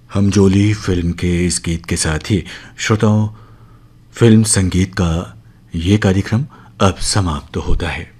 हम जोली फिल्म के इस गीत के साथ ही श्रोताओं, फिल्म संगीत का ये कार्यक्रम अब समाप्त होता है।